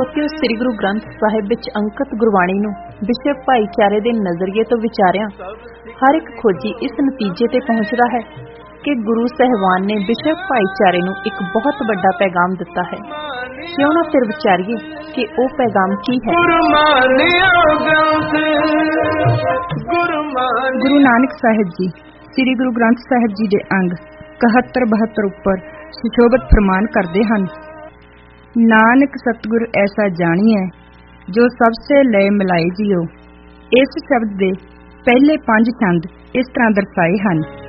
ਉੱਥੇ ਸ੍ਰੀ ਗੁਰੂ ਗ੍ਰੰਥ ਸਾਹਿਬ ਵਿੱਚ ਅੰਕਿਤ ਗੁਰਬਾਣੀ ਨੂੰ ਵਿਸ਼ਵ ਭਾਈਚਾਰੇ ਦੇ ਨਜ਼ਰੀਏ ਤੋਂ ਵਿਚਾਰਿਆਂ ਹਰ ਇੱਕ ਖੋਜੀ ਇਸ ਨਤੀਜੇ ਤੇ ਪਹੁੰਚਦਾ ਹੈ ਕਿ ਗੁਰੂ ਸਾਹਿਬਾਨ ਨੇ ਵਿਸ਼ਵ ਭਾਈਚਾਰੇ ਨੂੰ ਇੱਕ ਬਹੁਤ ਵੱਡਾ ਪੈਗਾਮ ਦਿੱਤਾ ਹੈ। ਕਿਉਂ ਨਾ ਫਿਰ ਵਿਚਾਰੀਏ ਕਿ ਉਹ ਪੈਗਾਮ ਕੀ ਹੈ। ਗੁਰੂ ਨਾਨਕ ਸਾਹਿਬ ਜੀ ਸ੍ਰੀ ਗੁਰੂ ਗ੍ਰੰਥ ਸਾਹਿਬ ਜੀ ਦੇ ਅੰਗ 71-72 ਉੱਪਰ ਸੁਸ਼ੋਭਿਤ ਫਰਮਾਨ ਕਰਦੇ ਹਨ। ਨਾਨਕ ਸਤਿਗੁਰ ਐਸਾ ਜਾਣੀਐ ਜੋ ਸਭ ਸੇ ਲੈ ਮਿਲਾਏ ਜੀਓ। ਇਸ ਸ਼ਬਦ ਦੇ ਪਹਿਲੇ 5 ਛੰਦ ਇਸ ਤਰ੍ਹਾਂ ਦਰਸਾਏ ਹਨ।